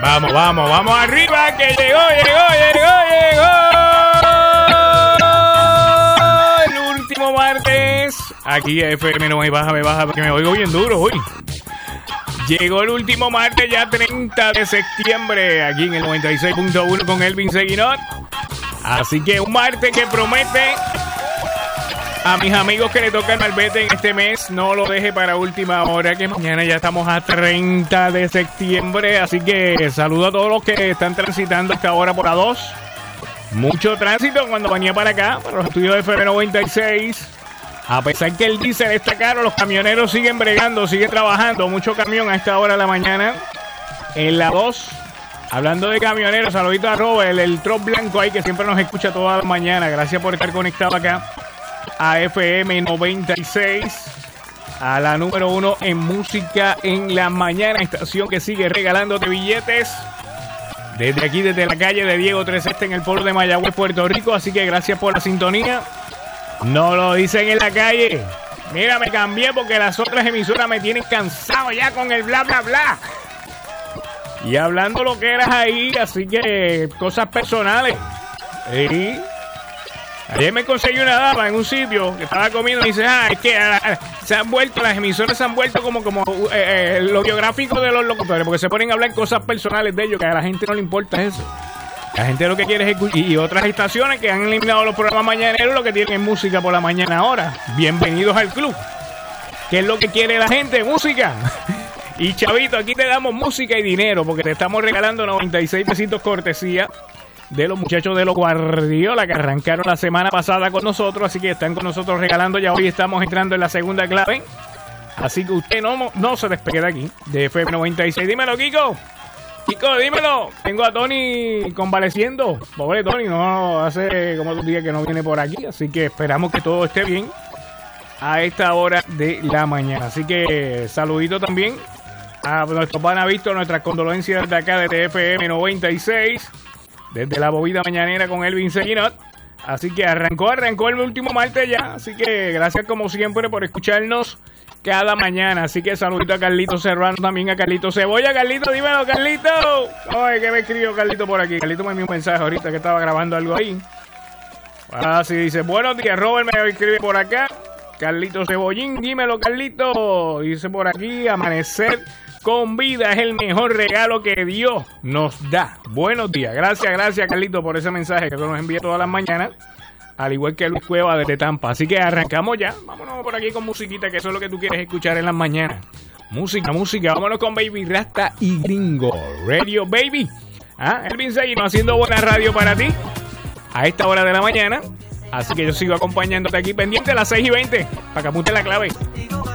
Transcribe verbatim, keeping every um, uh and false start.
Vamos, vamos, vamos arriba, que llegó, llegó, llegó, llegó. El último martes. Aquí F M, no me baja, me baja, porque me oigo bien duro hoy. Llegó el último martes, ya treinta de septiembre, aquí en el noventa y seis punto uno con Elvin Seguinot. Así que un martes que promete. A mis amigos que le toca el malvete en este mes, no lo deje para última hora, que mañana ya estamos a treinta de septiembre. Así que saludo a todos los que están transitando hasta ahora por A dos. Mucho tránsito cuando venía para acá, para los estudios de F M noventa y seis. A pesar que el diésel está caro, los camioneros siguen bregando, siguen trabajando. Mucho camión a esta hora de la mañana en la dos. Hablando de camioneros, saludito a Robert, el, el truck blanco ahí que siempre nos escucha toda la mañana. Gracias por estar conectado acá a F M noventa y seis, a la número uno en música en la mañana, estación que sigue regalándote billetes desde aquí, desde la calle de Diego tres Este en el pueblo de Mayagüez, Puerto Rico. Así que gracias por la sintonía. No lo dicen en la calle. Mira, me cambié porque las otras emisoras me tienen cansado ya con el bla bla bla. Y hablando lo que eras ahí, así que cosas personales. ¿Sí? Ayer me conseguí una dama en un sitio que estaba comiendo y dice, ah, es que ah, ah, se han vuelto, las emisoras se han vuelto como, como eh, eh, lo biográfico de los locutores, porque se ponen a hablar cosas personales de ellos, que a la gente no le importa eso. La gente lo que quiere es escuchar. Y otras estaciones que han eliminado los programas mañaneros, lo que tienen es música por la mañana ahora. Bienvenidos al club. ¿Qué es lo que quiere la gente? Música. Y chavito, aquí te damos música y dinero, porque te estamos regalando noventa y seis pesitos cortesía de los muchachos de los Guardiola que arrancaron la semana pasada con nosotros, así que están con nosotros regalando. Ya hoy estamos entrando en la segunda clave, así que usted no, no se despegue de aquí, de F M noventa y seis. Dímelo, Kiko. Kiko, dímelo. Tengo a Tony convaleciendo. Pobre Tony, no hace como dos días que no viene por aquí, así que esperamos que todo esté bien a esta hora de la mañana. Así que saludito también a nuestros panavistos, nuestras condolencias de acá de F M noventa y seis. Desde la bobida mañanera con Elvin Seguinot. Así que arrancó, arrancó el último martes ya. Así que gracias como siempre por escucharnos cada mañana. Así que saludito a Carlito Serrano, también a Carlito Cebolla. Carlito, dímelo, Carlito. Ay, que me escribió Carlito por aquí. Carlito me envió un mensaje ahorita que estaba grabando algo ahí. Así dice, buenos días, Robert me escribe por acá. Carlito Cebollín, dímelo, Carlito. Dice por aquí, amanecer con vida es el mejor regalo que Dios nos da. Buenos días. Gracias, gracias, Carlito, por ese mensaje que nos envía todas las mañanas. Al igual que Luis Cueva desde Tampa. Así que arrancamos ya. Vámonos por aquí con musiquita, que eso es lo que tú quieres escuchar en las mañanas. Música, música. Vámonos con Baby Rasta y Gringo. Radio Baby. ¿Ah? Elvin Seguinot haciendo buena radio para ti a esta hora de la mañana. Así que yo sigo acompañándote aquí pendiente a las seis y veinte para que apunte la clave.